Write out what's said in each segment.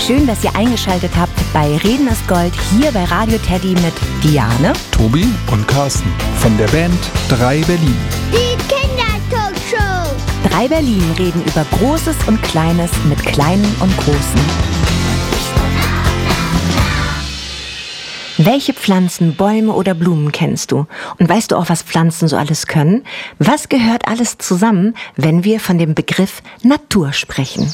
Schön, dass ihr eingeschaltet habt bei Reden ist Gold hier bei Radio Teddy mit Diane, Tobi und Carsten von der Band 3 Berlin. Die Kindertalkshow. 3 Berlin reden über Großes und Kleines mit Kleinen und Großen. Welche Pflanzen, Bäume oder Blumen kennst du? Und weißt du auch, was Pflanzen so alles können? Was gehört alles zusammen, wenn wir von dem Begriff Natur sprechen?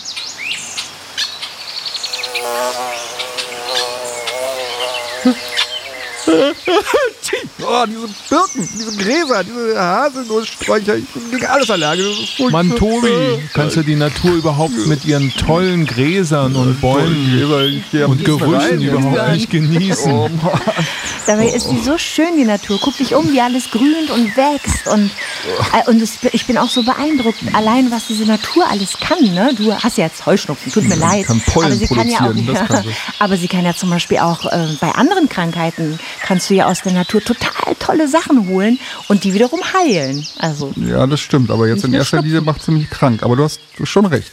Oh, diese Birken, diese Gräser, diese Haselnusssträucher, ich bin gegen alles allergisch. Das ist furchtbar. Mann, Tobi, kannst du die Natur überhaupt mit ihren tollen Gräsern und Bäumen und Gerüchen überhaupt nicht genießen? Oh, Dabei ist sie so schön, die Natur. Guck dich um, wie alles grünt und wächst. Und ich bin auch so beeindruckt, allein was diese Natur alles kann. Ne? Du hast ja jetzt Heuschnupfen, tut mir leid. Kann Pollen aber sie kann ja auch, produzieren, das kann sie. aber sie kann ja zum Beispiel auch bei anderen Krankheiten, kannst du ja aus der Natur total tolle Sachen holen und die wiederum heilen. Also, ja, das stimmt, aber jetzt Nicht in nur erster Schnupfen. Linie macht sie mich krank. Aber du hast schon recht.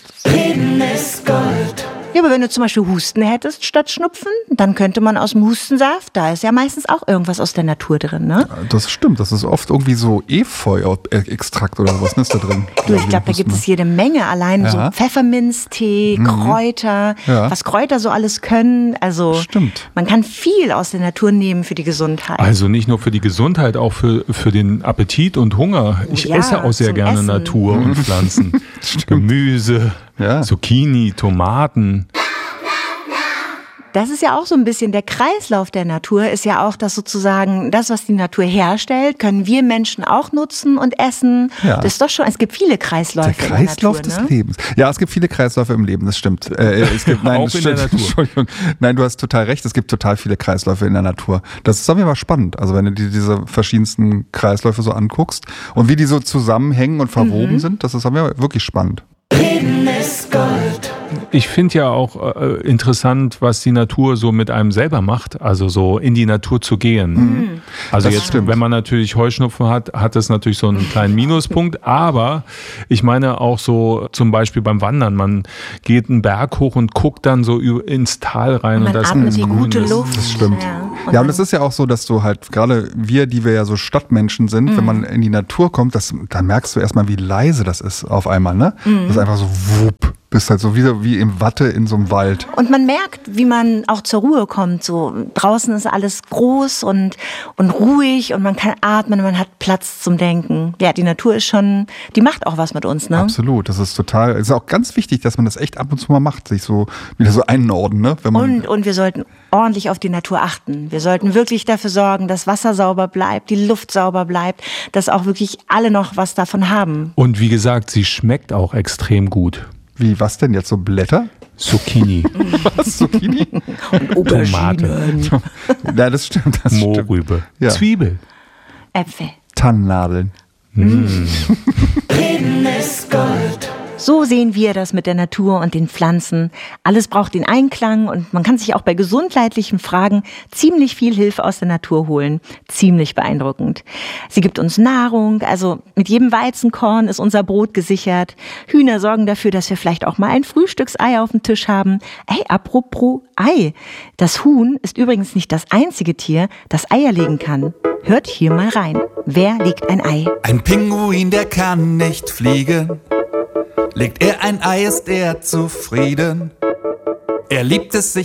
ja, aber wenn du zum Beispiel Husten hättest statt Schnupfen, dann könnte man aus dem Hustensaft, da ist ja meistens auch irgendwas aus der Natur drin, ne? Das stimmt, das ist oft irgendwie so Efeu-Extrakt oder was ist da drin? Du, ich glaube, da gibt es jede Menge. Allein Ja. so Pfefferminztee, Kräuter, Ja. was Kräuter so alles können. Also Stimmt. man kann viel aus der Natur nehmen für die Gesundheit. Also nicht nur für die Gesundheit, auch für den Appetit und Hunger. Ich Ja, esse auch sehr zum gerne Essen. Natur und Pflanzen. Gemüse, Ja. Zucchini, Tomaten. Das ist ja auch so ein bisschen der Kreislauf der Natur, ist ja auch das sozusagen, das, was die Natur herstellt, können wir Menschen auch nutzen und essen. Ja. Das ist doch schon, es gibt viele Kreisläufe Der Kreislauf in der Natur, des Lebens. Ja, es gibt viele Kreisläufe im Leben, das stimmt. Es gibt, nein, Auch das in der stimmt. Natur. Entschuldigung. Nein, du hast total recht, es gibt total viele Kreisläufe in der Natur. Das ist auf jeden Fall spannend. Also wenn du dir diese verschiedensten Kreisläufe so anguckst und wie die so zusammenhängen und verwoben sind, das ist auf jeden Fall wirklich spannend. Ich finde ja auch interessant, was die Natur so mit einem selber macht, also so in die Natur zu gehen. Also Das jetzt, stimmt. wenn man natürlich Heuschnupfen hat das natürlich so einen kleinen Minuspunkt, aber ich meine auch so zum Beispiel beim Wandern, man geht einen Berg hoch und guckt dann so ins Tal rein Man und das atmet die ist gute grün. Luft. Das stimmt. Ja. Ja, und es ist ja auch so, dass du halt, gerade wir, die wir ja so Stadtmenschen sind, wenn man in die Natur kommt, dann merkst du erstmal, wie leise das ist auf einmal, ne? Das ist einfach so wupp, bist halt so wie im Watte in so einem Wald. Und man merkt, wie man auch zur Ruhe kommt. So draußen ist alles groß und ruhig und man kann atmen und man hat Platz zum Denken. Ja, die Natur ist schon, die macht auch was mit uns, ne? Absolut, das ist total, es ist auch ganz wichtig, dass man das echt ab und zu mal macht, sich so wieder so einordnen, ne? Wenn man, Und wir sollten ordentlich auf die Natur achten. Wir sollten wirklich dafür sorgen, dass Wasser sauber bleibt, die Luft sauber bleibt, dass auch wirklich alle noch was davon haben. Und wie gesagt, sie schmeckt auch extrem gut. wie, was denn jetzt, so Blätter? Zucchini, Was, Zucchini? Tomate, Ja, das stimmt, das stimmt. Mohrrübe, Ja. Zwiebel. Äpfel. Tannennadeln. So sehen wir das mit der Natur und den Pflanzen. Alles braucht den Einklang und man kann sich auch bei gesundheitlichen Fragen ziemlich viel Hilfe aus der Natur holen. Ziemlich beeindruckend. Sie gibt uns Nahrung, also mit jedem Weizenkorn ist unser Brot gesichert. Hühner sorgen dafür, dass wir vielleicht auch mal ein Frühstücksei auf dem Tisch haben. Ey, apropos Ei. Das Huhn ist übrigens nicht das einzige Tier, das Eier legen kann. Hört hier mal rein. Wer legt ein Ei? Ein Pinguin, der kann nicht fliegen. Legt er ein Ei, ist er zufrieden. Er liebt es, sich